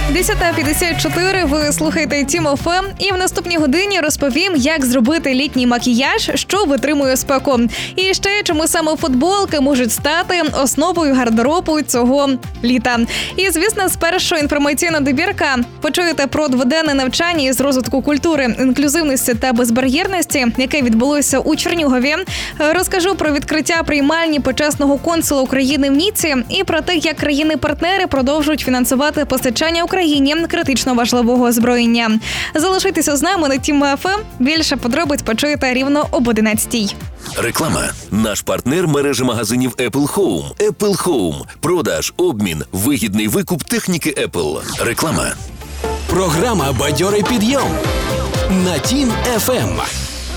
10:54, ви слухаєте Тім ФМ, і в наступній годині розповім, як зробити літній макіяж, що витримує спеку. І ще, чому саме футболки можуть стати основою гардеробу цього літа. І, звісно, спершу інформаційна добірка. Почуєте про дводенне навчання із розвитку культури, інклюзивності та безбар'єрності, яке відбулося у Чернігові. Розкажу про відкриття приймальні почесного консула України в Ніці і про те, як країни-партнери продовжують фінансувати постачання Україні критично важливого озброєння. Залишайтеся з нами на Тім ФМ. Більше подробиць почуєте рівно об 11:00. Реклама. Наш партнер – мережа магазинів Apple Home. Apple Home. Продаж, обмін, вигідний викуп техніки Apple. Реклама. Програма «Бадьорий підйом» на Тім ФМ.